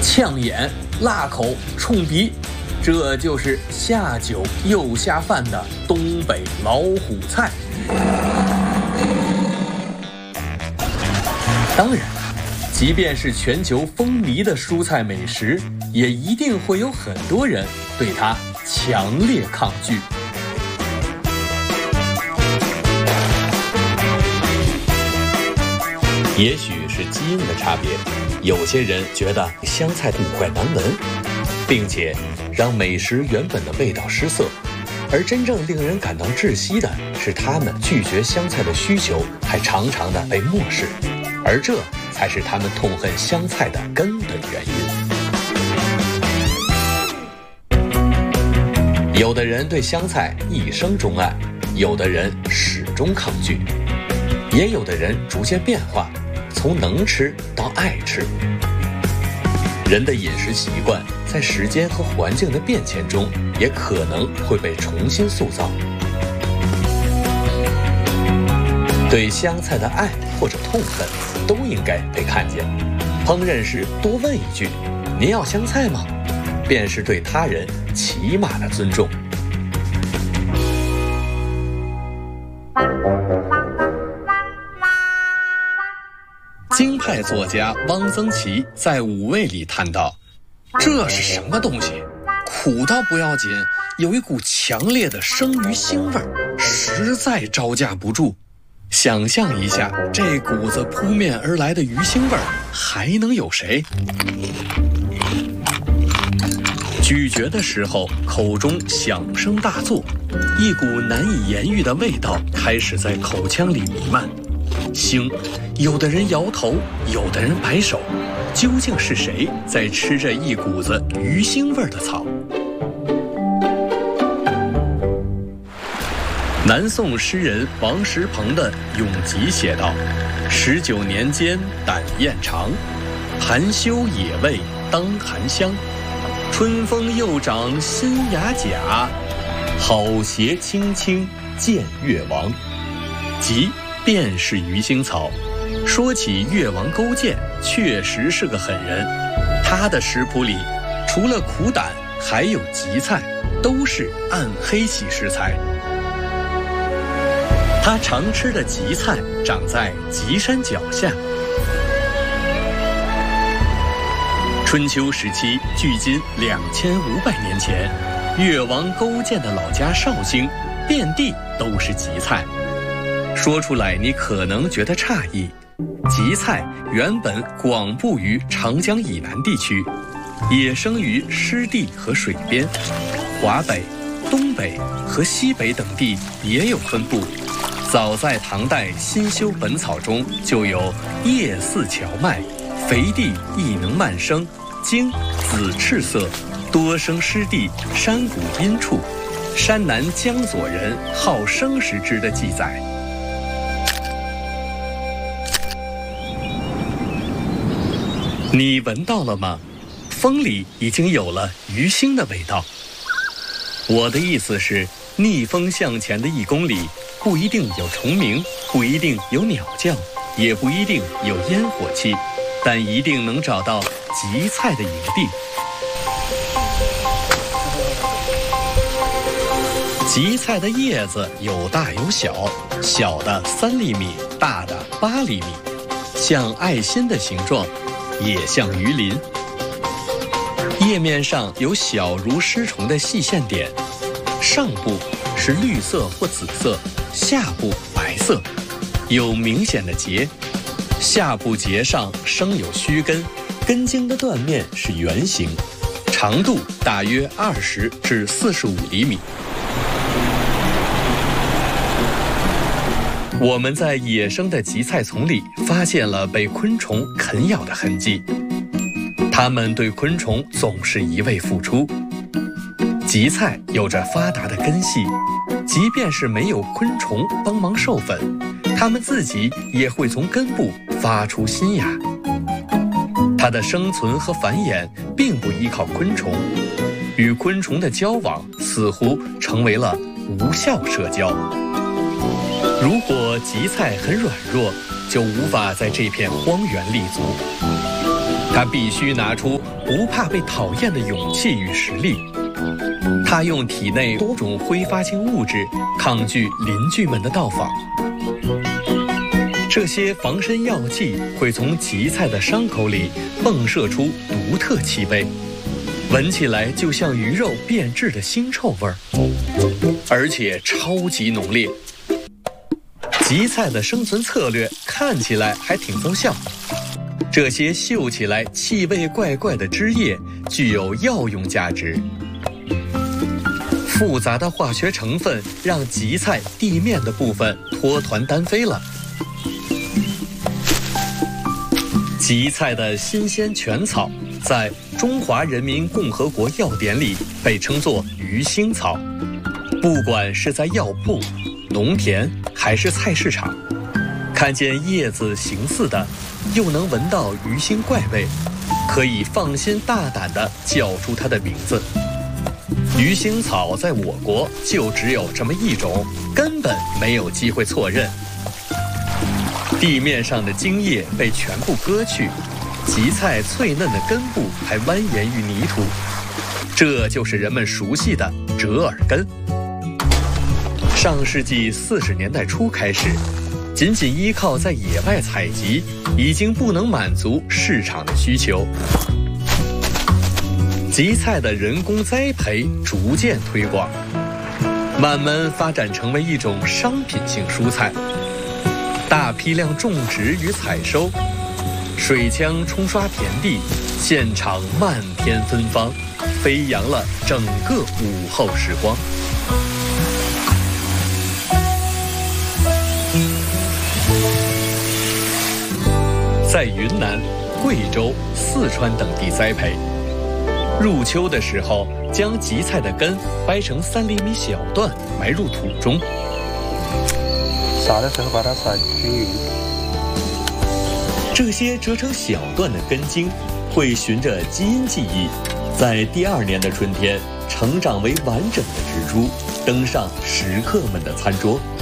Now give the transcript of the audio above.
呛眼、辣口、冲鼻，这就是下酒又下饭的东北老虎菜。当然，即便是全球风靡的蔬菜美食，也一定会有很多人对它强烈抗拒。也许是基因的差别，有些人觉得香菜古怪难闻，并且让美食原本的味道失色，而真正令人感到窒息的是，他们拒绝香菜的需求还常常的被漠视，而这才是他们痛恨香菜的根本原因。有的人对香菜一生钟爱，有的人始终抗拒，也有的人逐渐变化，从能吃到爱吃。人的饮食习惯在时间和环境的变迁中，也可能会被重新塑造。对香菜的爱或者痛恨，都应该被看见。烹饪时多问一句：“您要香菜吗？”便是对他人起码的尊重。京派作家汪曾祺在《五味》里谈到：“这是什么东西？苦倒不要紧，有一股强烈的生鱼腥味，实在招架不住。想象一下，这股子扑面而来的鱼腥味，还能有谁？”咀嚼的时候，口中响声大作，一股难以言喻的味道开始在口腔里弥漫。腥，有的人摇头，有的人摆手，究竟是谁在吃着一股子鱼腥味的草？南宋诗人王石鹏的《咏集》写道：“19年间胆焰长，含羞野味当含香。春风又长新芽甲，好斜青青见越王。”即便是鱼腥草。说起越王勾践，确实是个狠人。他的食谱里，除了苦胆，还有荠菜，都是暗黑系食材。他常吃的荠菜长在极山脚下。春秋时期，距今2500年前，越王勾践的老家绍兴，遍地都是荠菜。说出来你可能觉得诧异，荠菜原本广布于长江以南地区，也生于湿地和水边，华北、东北和西北等地也有分布。早在唐代新修本草中就有叶似荞麦，肥地亦能慢生，茎紫赤色，多生湿地山谷阴处，山南江左人好生食之的记载。你闻到了吗？风里已经有了鱼腥的味道。我的意思是，逆风向前的1公里，不一定有虫鸣，不一定有鸟叫，也不一定有烟火气，但一定能找到荠菜的营地。荠菜的叶子有大有小，小的3厘米，大的8厘米，像爱心的形状，也像鱼鳞。叶面上有小如虱虫的细线点，上部是绿色或紫色，下部白色，有明显的节，下部节上生有须根，根茎的断面是圆形，长度大约20至45厘米。我们在野生的荠菜丛里发现了被昆虫啃咬的痕迹，它们对昆虫总是一味付出。荠菜有着发达的根系，即便是没有昆虫帮忙授粉，它们自己也会从根部发出新芽。它的生存和繁衍并不依靠昆虫，与昆虫的交往似乎成为了无效社交。如果荠菜很软弱，就无法在这片荒原立足。 他必须拿出不怕被讨厌的勇气与实力。他用体内多种挥发性物质抗拒邻居们的到访。这些防身药剂会从吉菜的伤口里迸射出独特气味，闻起来就像鱼肉变质的腥臭味儿，而且超级浓烈。吉菜的生存策略看起来还挺奏效，这些嗅起来气味怪怪的枝叶具有药用价值。复杂的化学成分让吉菜地面的部分脱团单飞了。吉菜的新鲜全草在中华人民共和国药典里被称作鱼腥草，不管是在药铺、农田还是菜市场，看见叶子形似的，又能闻到鱼腥怪味，可以放心大胆地叫出它的名字。鱼腥草在我国就只有这么一种，根本没有机会错认。地面上的茎叶被全部割去，吉菜脆嫩的根部还蜿蜒于泥土，这就是人们熟悉的折耳根。上世纪40年代初开始，仅仅依靠在野外采集已经不能满足市场的需求。吉菜的人工栽培逐渐推广，慢慢发展成为一种商品性蔬菜。大批量种植与采收，水枪冲刷田地，现场漫天芬芳，飞扬了整个午后时光。在云南、贵州、四川等地栽培。入秋的时候，将吉菜的根掰成3厘米小段，埋入土中。 撒的时候把它撒均匀。 这些折成小段的根茎会循着基因记忆，在第2年的春天成长为完整的植株，登上食客们的餐桌。